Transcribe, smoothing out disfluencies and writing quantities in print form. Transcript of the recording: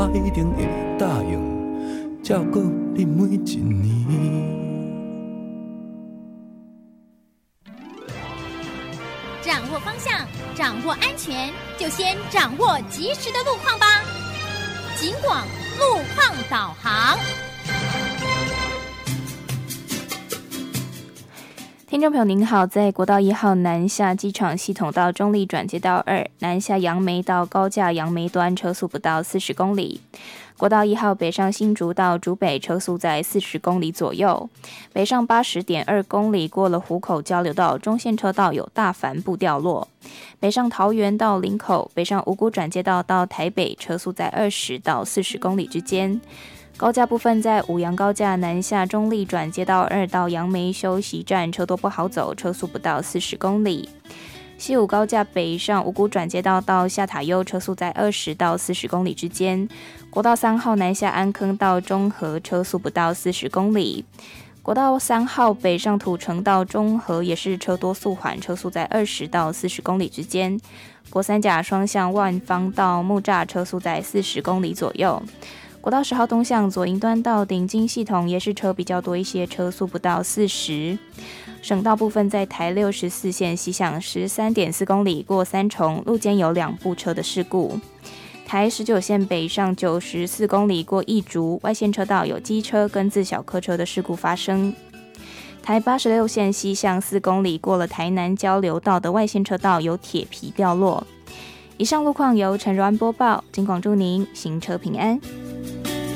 我一定会答应照顾你每一年。 掌握方向，掌握安全，就先掌握及时的路况吧。警广路况导航。 听众朋友您好，在国道1号南下机场系统到中立转接道2南下杨梅到高架杨梅端车速不到40公里。国道1号北上新竹到竹北车速在40公里左右，北上80.2公里过了湖口交流道中线车道有大帆布掉落，北上桃园到林口，北上五股转接道到台北车速在20到40公里之间。高架部分在五杨高架南下中立转接道2到杨梅休息站车多不好走，车速不到40公里。西武高架北上五股转接道到下塔悠车速在20到40公里之间。国道3号南下安坑到中和车速不到40公里。国道3号北上土城到中和也是车多速缓，车速在20到40公里之间。国三甲双向万芳到木栅车速在40公里左右。国道10号东向左营端到顶金系统也是车比较多一些，车速不到40。省道部分在台64线西向13.4公里过三重，路肩有2部车的事故。台19线北上94公里过义竹，外线车道有机车跟自小客车的事故发生。台86线西向4公里过了台南交流道的外线车道有铁皮掉落。以上路况由陈柔安播报，警广祝您行车平安。